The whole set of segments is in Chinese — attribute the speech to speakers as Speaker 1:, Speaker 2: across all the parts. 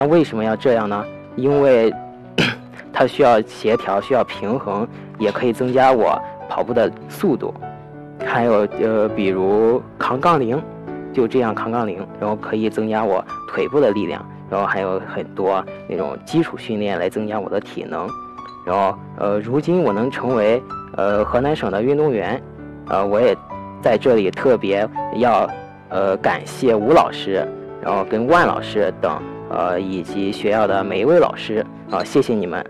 Speaker 1: 为什么要这样呢？因为它需要协调，需要平衡，也可以增加我跑步的速度。还有比如扛杠铃，就这样扛杠铃，然后可以增加我腿部的力量，然后还有很多那种基础训练来增加我的体能。然后如今我能成为河南省的运动员，我也在这里特别要感谢吴老师，然后跟万老师等以及学校的每一位老师谢谢你们。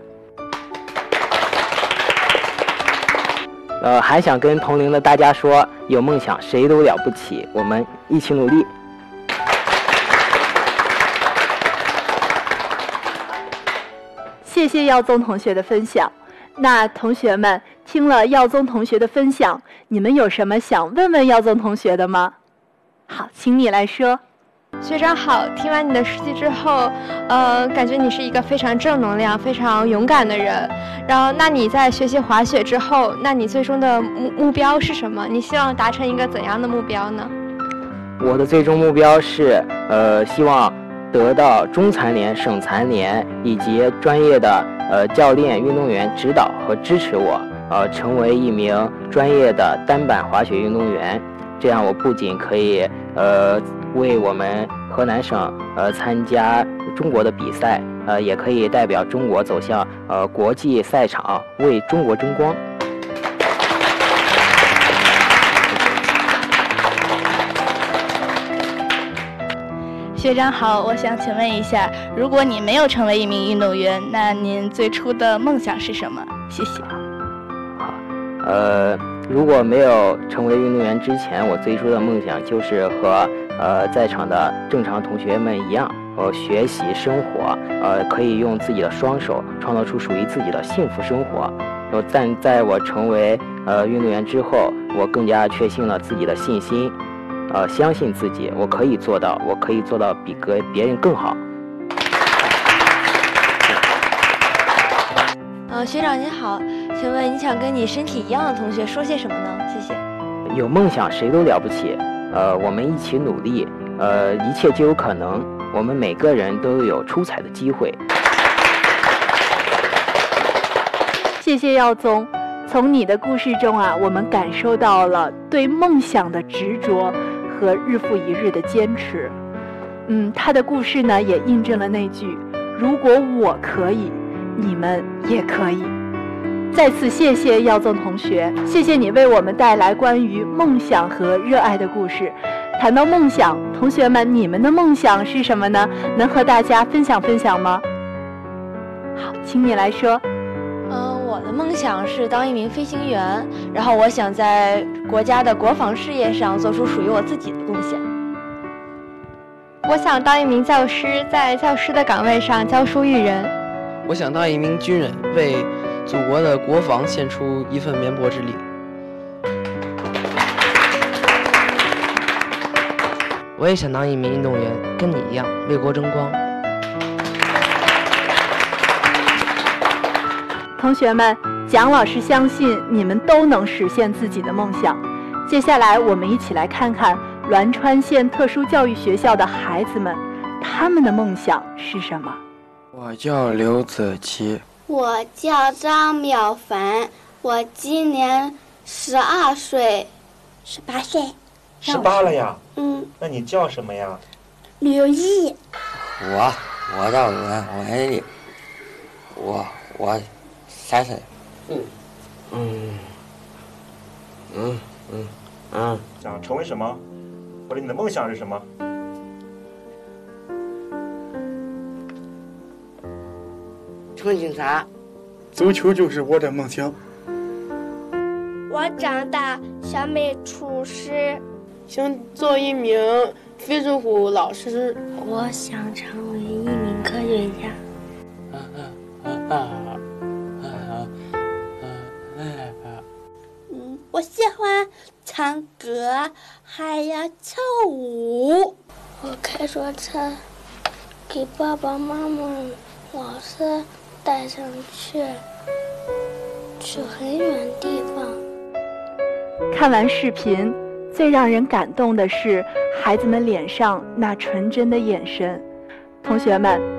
Speaker 1: 还想跟同龄的大家说，有梦想谁都了不起，我们一起努力。
Speaker 2: 谢谢耀宗同学的分享。那同学们听了耀宗同学的分享，你们有什么想问问耀宗同学的吗？好，请你来说。
Speaker 3: 学长好，听完你的事迹之后，感觉你是一个非常正能量、非常勇敢的人。然后，那你在学习滑雪之后，那你最终的目标是什么？你希望达成一个怎样的目标呢？
Speaker 1: 我的最终目标是，希望得到中残联、省残联以及专业的教练、运动员指导和支持我，成为一名专业的单板滑雪运动员。这样，我不仅可以为我们河南省参加中国的比赛，也可以代表中国走向国际赛场，为中国争光。
Speaker 4: 学长好，我想请问一下，如果你没有成为一名运动员，那您最初的梦想是什么？谢谢。
Speaker 1: 如果没有成为运动员之前，我最初的梦想就是和在场的正常同学们一样，学习生活，可以用自己的双手创造出属于自己的幸福生活。但在我成为运动员之后，我更加确信了自己的信心，相信自己，我可以做到，我可以做到比别人更好。
Speaker 5: 学长您好，请问你想跟你身体一样的同学说些什么呢？谢谢。
Speaker 1: 有梦想谁都了不起，我们一起努力，一切就有可能，我们每个人都有出彩的机会。
Speaker 2: 谢谢耀宗，从你的故事中我们感受到了对梦想的执着和日复一日的坚持。他的故事呢也印证了那句，如果我可以，你们也可以。再次谢谢耀宗同学，谢谢你为我们带来关于梦想和热爱的故事。谈到梦想，同学们，你们的梦想是什么呢？能和大家分享分享吗？好，请你来说。
Speaker 5: 我的梦想是当一名飞行员，然后我想在国家的国防事业上做出属于我自己的贡献。
Speaker 3: 我想当一名教师，在教师的岗位上教书育人。
Speaker 6: 我想当一名军人，为祖国的国防献出一份绵薄之力。我也想当一名运动员，跟你一样为国争光。
Speaker 2: 同学们，蒋老师相信你们都能实现自己的梦想。接下来我们一起来看看栾川县特殊教育学校的孩子们，他们的梦想是什么？
Speaker 7: 我叫刘子琪。
Speaker 8: 我叫张淼凡，我今年12岁，18岁。
Speaker 9: 18了呀？那你叫什么呀？
Speaker 8: 刘毅。
Speaker 10: 我叫栾文丽，我3岁。
Speaker 9: 想成为什么？或者你的梦想是什么？
Speaker 10: 成警察。
Speaker 11: 足球就是我的梦想。
Speaker 8: 我长大想美厨师，
Speaker 12: 想做一名非洲虎老师。
Speaker 13: 我想成为一名科学家。
Speaker 8: 我喜欢唱歌，还要跳舞。
Speaker 13: 我开着车，给爸爸妈妈、老师带上去很远地方。
Speaker 2: 看完视频，最让人感动的是孩子们脸上那纯真的眼神。同学们，